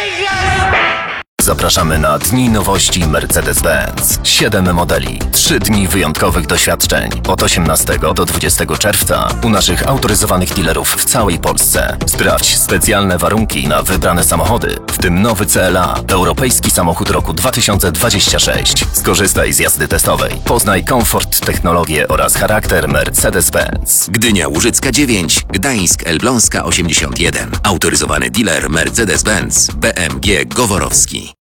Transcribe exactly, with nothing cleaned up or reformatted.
Zapraszamy na Dni Nowości Mercedes-Benz. Siedem modeli, trzy dni wyjątkowych doświadczeń. Od osiemnastego do dwudziestego czerwca u naszych autoryzowanych dealerów w całej Polsce. Sprawdź specjalne warunki na wybrane samochody, w tym nowy C L A, europejski samochód roku dwa tysiące dwudziestego szóstego. Skorzystaj z jazdy testowej. Poznaj komfort, technologię oraz charakter Mercedes-Benz. Gdynia Łużycka dziewięć, Gdańsk Elbląska osiemdziesiąt jeden. Autoryzowany dealer Mercedes-Benz B M G Goworowski.